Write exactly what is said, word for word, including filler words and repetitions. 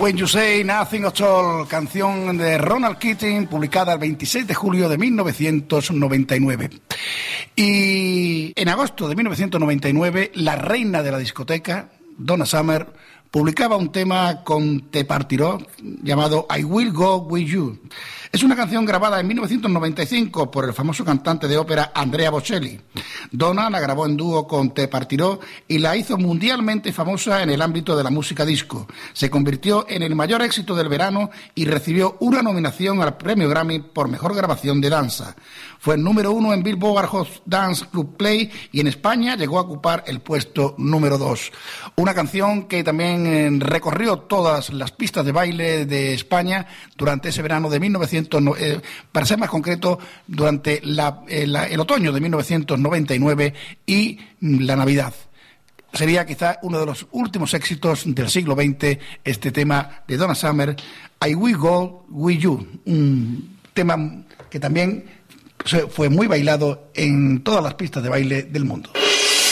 When You Say Nothing at All, canción de Ronan Keating, publicada el veintiséis de julio de mil novecientos noventa y nueve. Y en agosto de mil novecientos noventa y nueve, la reina de la discoteca, Donna Summer, publicaba un tema con Te Partirò llamado I Will Go With You. Es una canción grabada en mil novecientos noventa y cinco por el famoso cantante de ópera Andrea Bocelli. Donna la grabó en dúo con Te Partirò y la hizo mundialmente famosa en el ámbito de la música disco. Se convirtió en el mayor éxito del verano y recibió una nominación al premio Grammy por mejor grabación de danza. Fue el número uno en Billboard Hot Dance Club Play y en España llegó a ocupar el puesto número dos. Una canción que también eh, recorrió todas las pistas de baile de España durante ese verano de mil novecientos, eh, para ser más concreto, durante la, eh, la, el otoño de mil novecientos noventa y nueve y la Navidad. Sería quizá uno de los últimos éxitos del siglo veinte, este tema de Donna Summer, I Will Go With You, un tema que también fue muy bailado en todas las pistas de baile del mundo.